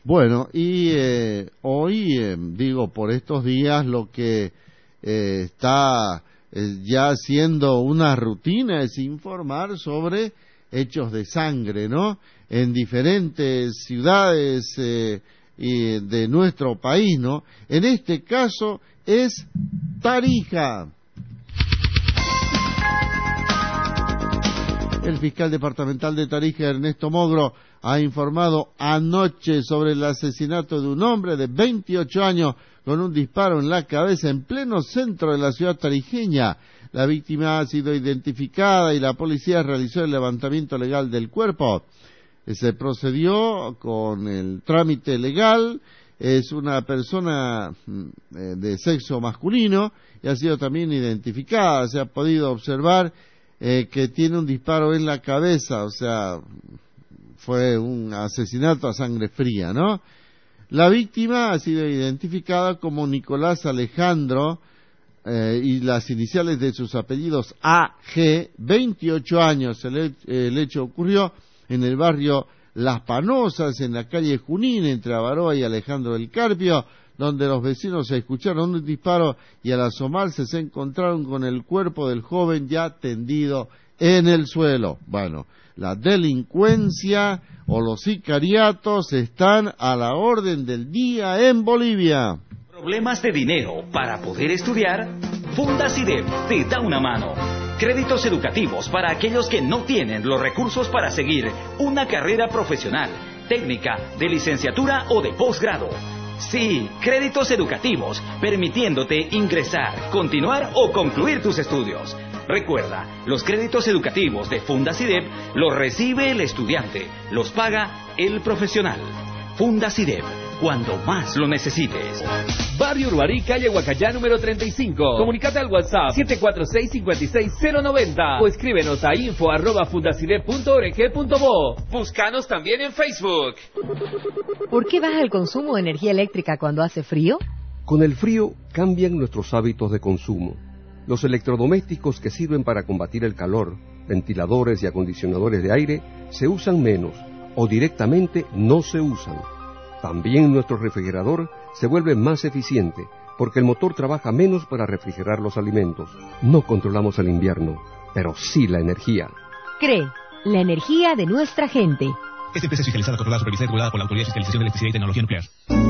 Bueno, y hoy, digo, por estos días lo que está ya siendo una rutina es informar sobre hechos de sangre, ¿no? En diferentes ciudades y de nuestro país, ¿no? En este caso es Tarija. El fiscal departamental de Tarija, Ernesto Mogro, ha informado anoche sobre el asesinato de un hombre de 28 años con un disparo en la cabeza en pleno centro de la ciudad tarijeña. La víctima ha sido identificada y la policía realizó el levantamiento legal del cuerpo. Se procedió con el trámite legal. Es una persona de sexo masculino y ha sido también identificada. Se ha podido observar que tiene un disparo en la cabeza, o sea, fue un asesinato a sangre fría, ¿no? La víctima ha sido identificada como Nicolás Alejandro y las iniciales de sus apellidos AG, 28 años. El hecho ocurrió en el barrio Las Panosas, en la calle Junín, entre Avaroa y Alejandro del Carpio, donde los vecinos escucharon un disparo y al asomarse se encontraron con el cuerpo del joven ya tendido en el suelo. Bueno, la delincuencia o los sicariatos están a la orden del día en Bolivia. ¿Problemas de dinero para poder estudiar? Fundacidep te da una mano. Créditos educativos para aquellos que no tienen los recursos para seguir una carrera profesional, técnica, de licenciatura o de posgrado. Sí, créditos educativos, permitiéndote ingresar, continuar o concluir tus estudios. Recuerda, los créditos educativos de Fundacidep los recibe el estudiante, los paga el profesional. Fundacidep, cuando más lo necesites. Barrio Urbarí, calle Huacayá, número 35. Comunicate al WhatsApp 746-56090 o escríbenos a info@fundacidep.org.bo. Búscanos también en Facebook. ¿Por qué baja el consumo de energía eléctrica cuando hace frío? Con el frío cambian nuestros hábitos de consumo. Los electrodomésticos que sirven para combatir el calor, ventiladores y acondicionadores de aire, se usan menos o directamente no se usan. También nuestro refrigerador se vuelve más eficiente porque el motor trabaja menos para refrigerar los alimentos. No controlamos el invierno, pero sí la energía. CRE, la energía de nuestra gente. Esta empresa es fiscalizada, controlada, supervisada y regulada por la Autoridad de Fiscalización de Electricidad y Tecnología Nuclear.